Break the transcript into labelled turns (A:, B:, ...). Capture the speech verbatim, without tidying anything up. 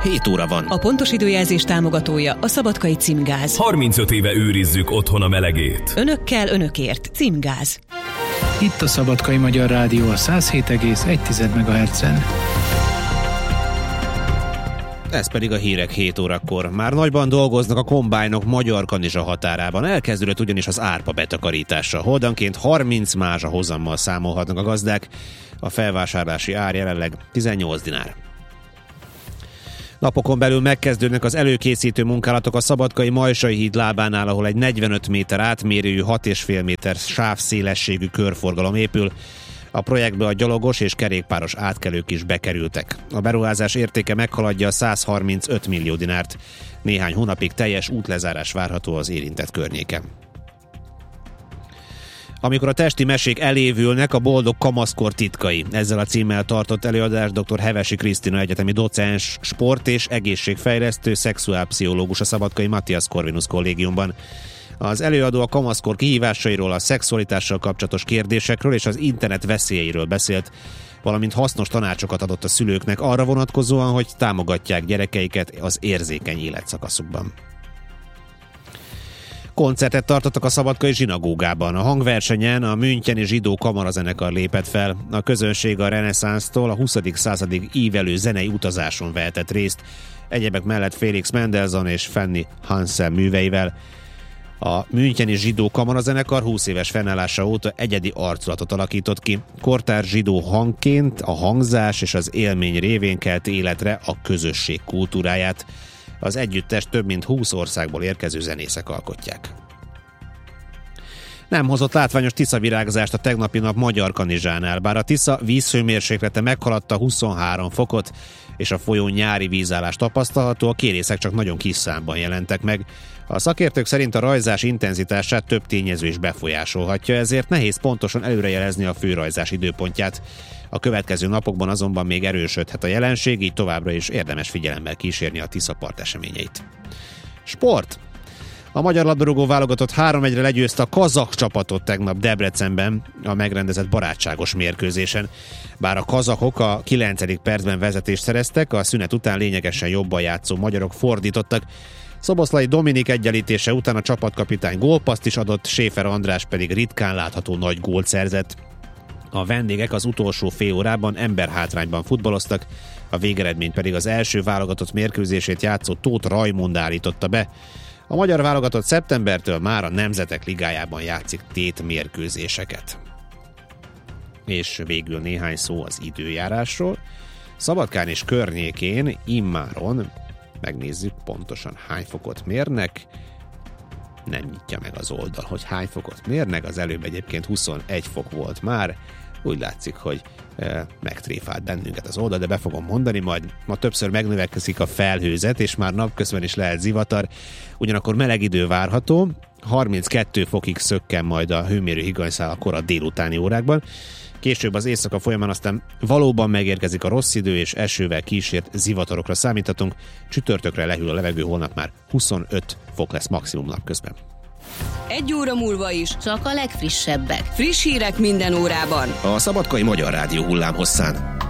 A: hét óra van.
B: A pontos időjelzés támogatója a Szabadkai Címgáz.
C: harmincöt éve őrizzük otthon a melegét.
B: Önökkel, önökért. Címgáz.
D: Itt a Szabadkai Magyar Rádió a száz hét egész egy megahertzen.
A: Ez pedig a hírek hét órakor. Már nagyban dolgoznak a kombájnok Magyar-Kanizsa határában. Elkezdődött ugyanis az árpa betakarítása. Holdanként harminc mázsa hozammal számolhatnak a gazdák. A felvásárlási ár jelenleg tizennyolc dinár. Napokon belül megkezdődnek az előkészítő munkálatok a Szabadkai Majsai híd lábánál, ahol egy negyvenöt méter átmérőjű, hat és fél méter sávszélességű körforgalom épül. A projektbe a gyalogos és kerékpáros átkelők is bekerültek. A beruházás értéke meghaladja a száz harmincöt millió dinárt. Néhány hónapig teljes útlezárás várható az érintett környéken. Amikor a testi mesék elévülnek, a boldog kamaszkor titkai. Ezzel a címmel tartott előadást dr. Hevesi Krisztina egyetemi docens, sport- és egészségfejlesztő, szexuálpszichológus a Szabadkai Matthias Corvinus kollégiumban. Az előadó a kamaszkor kihívásairól, a szexualitással kapcsolatos kérdésekről és az internet veszélyeiről beszélt, valamint hasznos tanácsokat adott a szülőknek arra vonatkozóan, hogy támogatják gyerekeiket az érzékeny életszakaszukban. Koncertet tartottak a szabadkai zsinagógában. A hangversenyen a Müncheni Zsidó Kamarazenekar lépett fel. A közönség a reneszánsztól a huszadik századig ívelő zenei utazáson vehetett részt, egyebek mellett Felix Mendelssohn és Fanny Hansen műveivel. A Müncheni Zsidó Kamarazenekar húsz éves fennállása óta egyedi arculatot alakított ki. Kortárs zsidó hangként a hangzás és az élmény révén kelt életre a közösség kultúráját. Az együttest több mint húsz országból érkező zenészek alkotják. Nem hozott látványos tiszavirágzást a tegnapi nap Magyar-Kanizsánál, bár a Tisza vízhőmérséklete meghaladta huszonhárom fokot, és a folyón nyári vízállás tapasztalható, a kérészek csak nagyon kis számban jelentek meg. A szakértők szerint a rajzás intenzitását több tényező is befolyásolhatja, ezért nehéz pontosan előrejelezni a főrajzás időpontját. A következő napokban azonban még erősödhet a jelenség, így továbbra is érdemes figyelemmel kísérni a Tiszapart eseményeit. Sport! A magyar labdarúgó válogatott három egyre legyőzte a kazakh csapatot tegnap Debrecenben a megrendezett barátságos mérkőzésen. Bár a kazahok a kilencedik percben vezetést szereztek, a szünet után lényegesen jobban játszó magyarok fordítottak. Szoboszlai Dominik egyenlítése után a csapatkapitány gólpasszt is adott, Séfer András pedig ritkán látható nagy gólt szerzett. A vendégek az utolsó fél órában emberhátrányban futballoztak, a végeredmény pedig az első válogatott mérkőzését játszó Tóth Rajmund állította be. A magyar válogatott szeptembertől már a Nemzetek Ligájában játszik tétmérkőzéseket. És végül néhány szó az időjárásról. Szabadkán és környékén immáron megnézzük pontosan hány fokot mérnek. Nem nyitja meg az oldal, hogy hány fokot mérnek. Az előbb egyébként huszonegy fok volt már. Úgy látszik, hogy e, megtréfált bennünket az oldal, de be fogom mondani, majd ma többször megnövekszik a felhőzet, és már napközben is lehet zivatar. Ugyanakkor meleg idő várható, harminckettő fokig szökken majd a hőmérő higanyszál a kora délutáni órákban. Később az éjszaka folyamán aztán valóban megérkezik a rossz idő, és esővel kísért zivatarokra számíthatunk. Csütörtökre lehűl a levegő, holnap már huszonöt fok lesz maximum napközben.
E: Egy óra múlva is csak a legfrissebbek. Friss hírek minden órában.
A: A Szabadkai Magyar Rádió hullámhosszán.